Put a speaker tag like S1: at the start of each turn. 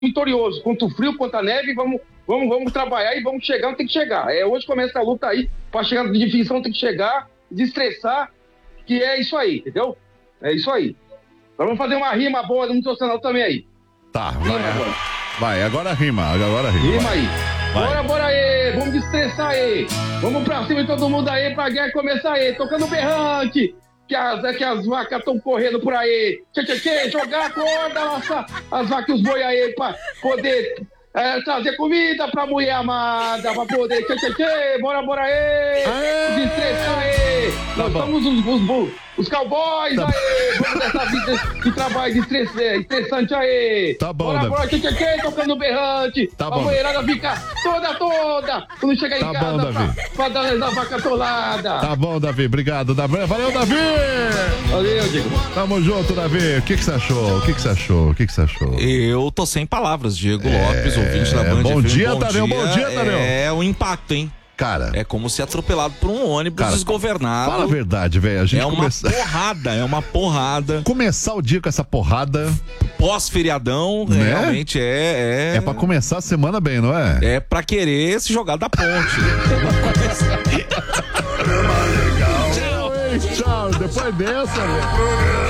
S1: vitorioso. Contra o frio, contra a neve, vamos trabalhar e vamos chegar, tem que chegar. Hoje começa a luta aí, para chegar na definição tem que chegar, desestressar, que é isso aí, entendeu? É isso aí. Agora vamos fazer uma rima boa do Internacional também aí.
S2: Tá, vai, agora rima.
S1: Rima aí. Bora aí, vamos desestressar aí. Vamos pra cima de todo mundo aí, pra guerra começar aí. Tocando berrante, que as vacas estão correndo por aí. Jogar a corda, laçar as vacas e os boi aí, pra poder trazer comida pra mulher amada, pra poder. Bora aí. Desestressar aí. Nós somos os cowboys aí. Vamos nessa vida de trabalho estressante aí.
S2: Tá bom,
S1: bora, tocando berrante.
S2: Tá
S1: a
S2: bom.
S1: mulherada fica toda. Quando chegar em
S2: Tá
S1: casa,
S2: bom, Davi.
S1: pra dar a vaca atolada.
S2: Tá bom, Davi, obrigado. Valeu, Davi!
S1: Valeu, Diego.
S2: Tamo junto, Davi. O que você achou?
S3: Eu tô sem palavras, Diego Lopes, ouvinte da Band.
S2: Bom dia, Tadeu.
S3: É um impacto, hein?
S2: Cara,
S3: É como ser atropelado por um ônibus desgovernado.
S2: fala a verdade, velho. A gente
S3: É uma porrada.
S2: Começar o dia com essa porrada.
S3: Pós-feriadão,
S2: Né?
S3: realmente é.
S2: É pra começar a semana bem, não é?
S3: É pra querer se jogar da ponte.
S2: Tchau, depois dessa, velho.